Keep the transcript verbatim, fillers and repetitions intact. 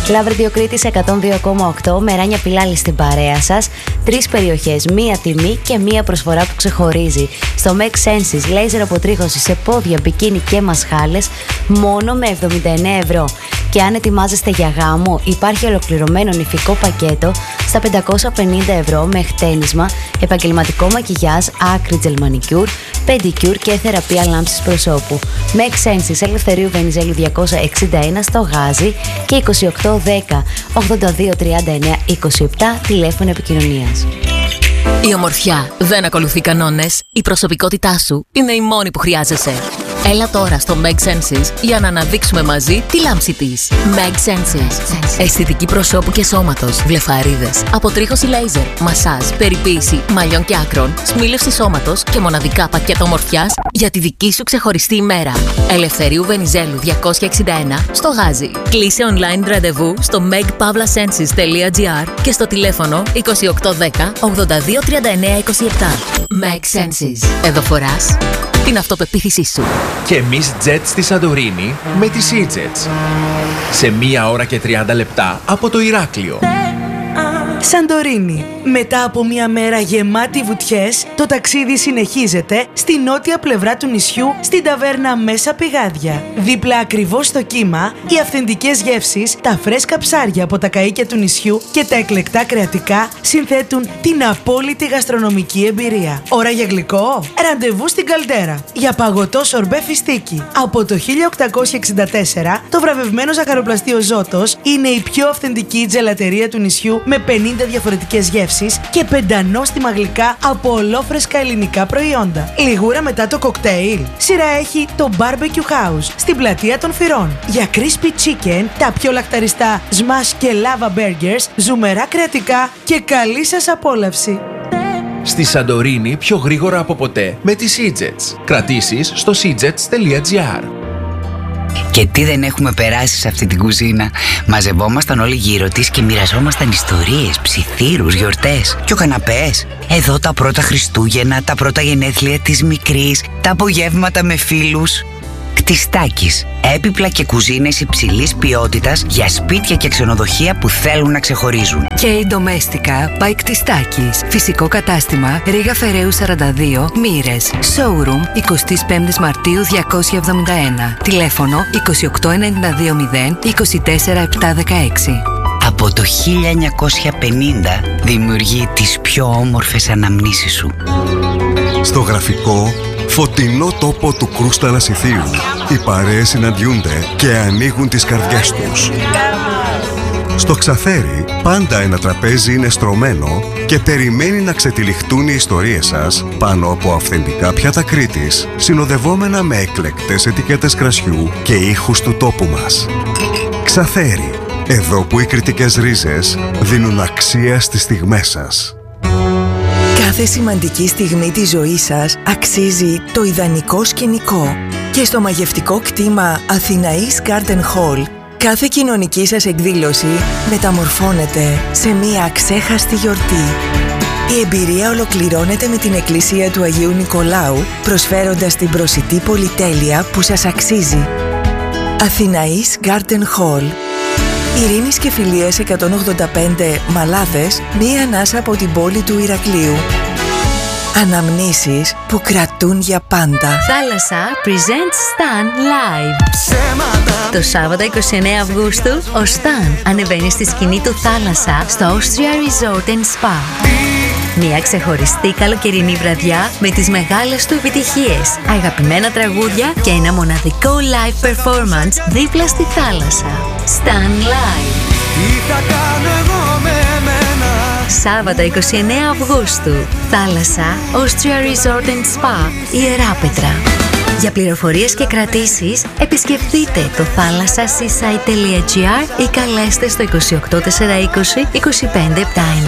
Λαύριο Κρήτης εκατόν δύο κόμμα οκτώ, Μεράνια Πιλάλη στην παρέα σας. Τρεις περιοχές, μία τιμή και μία προσφορά που ξεχωρίζει. Στο Make Senses, λέιζερ αποτρίχωση σε πόδια, μπικίνι και μασχάλες, μόνο με εβδομήντα εννέα ευρώ. Και αν ετοιμάζεστε για γάμο, υπάρχει ολοκληρωμένο νηφικό πακέτο στα πεντακόσια πενήντα ευρώ με χτένισμα, επαγγελματικό μακιγιάζ, άκρη τζελ μανικιούρ, πεντικιούρ και θεραπεία λάμψης προσώπου. Make Senses, Ελευθερίου Βενιζέλου διακόσια εξήντα ένα στο Γάζι και είκοσι οκτώ δέκα ογδόντα δύο τριάντα εννέα είκοσι επτά τηλέφωνο επικοινωνίας. Η ομορφιά δεν ακολουθεί κανόνες. Η προσωπικότητά σου είναι η μόνη που χρειάζεσαι. Έλα τώρα στο Make Senses για να αναδείξουμε μαζί τη λάμψη της. Make Senses. Αισθητική προσώπου και σώματος, βλεφαρίδες, αποτρίχωση λέιζερ, μασάζ, περιποίηση μαλλιών και άκρων, σμήλωση σώματος και μοναδικά πακέτα ομορφιάς για τη δική σου ξεχωριστή ημέρα. Ελευθερίου Βενιζέλου διακόσια εξήντα ένα στο Γάζι. Κλείσε online ραντεβού στο make pavla senses τελεία gr και στο τηλέφωνο είκοσι οκτώ δέκα ογδόντα δύο τριάντα εννέα είκοσι επτά. Make Senses. Εδώ φοράς την αυτοπεποίθησή σου. Και εμείς Jet στη Σαντορίνη με τη SeaJets. Σε μία ώρα και τριάντα λεπτά από το Ηράκλειο. Σαντορίνη. Μετά από μια μέρα γεμάτη βουτιές, το ταξίδι συνεχίζεται στη νότια πλευρά του νησιού, στην ταβέρνα Μέσα Πηγάδια. Δίπλα ακριβώς στο κύμα, οι αυθεντικές γεύσεις, τα φρέσκα ψάρια από τα καΐκια του νησιού και τα εκλεκτά κρεατικά συνθέτουν την απόλυτη γαστρονομική εμπειρία. Ώρα για γλυκό? Ραντεβού στην Καλτέρα. Για παγωτό σορμπέ φιστίκι. Από το χίλια οκτακόσια εξήντα τέσσερα, το βραβευμένο ζαχαροπλαστείο Ζώτος είναι η πιο αυθεντική τζελατερία του νησιού με πενήντα διαφορετικές γεύσεις και πεντανόστιμα γλυκά από ολόφρεσκα ελληνικά προϊόντα. Λιγούρα μετά το κοκτέιλ. Σειρά έχει το Barbecue House στην πλατεία των Φυρών. Για crispy chicken, τα πιο λαχταριστά smash και lava burgers, ζουμερά κρεατικά και καλή σας απόλαυση. Στη Σαντορίνη πιο γρήγορα από ποτέ με τη SeaJets. Κρατήσεις στο seajets τελεία gr. Και τι δεν έχουμε περάσει σε αυτή την κουζίνα. Μαζευόμασταν όλοι γύρω της και μοιραζόμασταν ιστορίες, ψιθύρους, γιορτές και ο καναπές. Εδώ τα πρώτα Χριστούγεννα, τα πρώτα γενέθλια της μικρής, τα απογεύματα με φίλους. Κτιστάκης. Έπιπλα και κουζίνες υψηλής ποιότητας για σπίτια και ξενοδοχεία που θέλουν να ξεχωρίζουν. Και η Ντομέστικα by Κτιστάκης. Φυσικό κατάστημα Ρήγα Φεραίου σαράντα δύο, Μοίρες. Showroom εικοστή πέμπτη Μαρτίου διακόσια εβδομήντα ένα. Τηλέφωνο είκοσι οκτώ ενενήντα δύο μηδέν είκοσι τέσσερα επτακόσια δεκαέξι. Από το χίλια εννιακόσια πενήντα δημιουργεί τις πιο όμορφες αναμνήσεις σου. Στο γραφικό φωτεινό τόπο του Κρούστα Ανασιθίου, οι παρέες συναντιούνται και ανοίγουν τις καρδιές τους. Στο Ξαθέρι πάντα ένα τραπέζι είναι στρωμένο και περιμένει να ξετυλιχτούν οι ιστορίες σας πάνω από αυθεντικά πιάτα Κρήτης, συνοδευόμενα με εκλεκτές ετικέτες κρασιού και ήχους του τόπου μας. Ξαθέρι, εδώ που οι κρητικές ρίζες δίνουν αξία στις στιγμές σας. Κάθε σημαντική στιγμή της ζωής σας αξίζει το ιδανικό σκηνικό. Και στο μαγευτικό κτήμα Αθηναής Garden Hall, κάθε κοινωνική σας εκδήλωση μεταμορφώνεται σε μία αξέχαστη γιορτή. Η εμπειρία ολοκληρώνεται με την Εκκλησία του Αγίου Νικολάου, προσφέροντας την προσιτή πολυτέλεια που σας αξίζει. Αθηναής Garden Hall. Ειρήνης και Φιλίας εκατόν ογδόντα πέντε Μαλάδες, μία ανάσα από την πόλη του Ηρακλείου. Αναμνήσεις που κρατούν για πάντα. Θάλασσα presents Stan Live. Το Σάββατο είκοσι εννέα Αυγούστου, ο Stan ανεβαίνει στη σκηνή του Θάλασσα στο Austria Resort and Spa. Μια ξεχωριστή καλοκαιρινή βραδιά με τις μεγάλες του επιτυχίες, αγαπημένα τραγούδια και ένα μοναδικό live performance δίπλα στη θάλασσα. Stan Live. Σάββατο είκοσι εννέα Αυγούστου, Θάλασσα, Austria Resort and Spa, Ιεράπετρα. Για πληροφορίες και κρατήσεις, επισκεφτείτε το θάλασσα seaside τελεία gr ή καλέστε στο είκοσι οκτώ τετρακόσια είκοσι είκοσι πέντε εβδομήντα εννέα.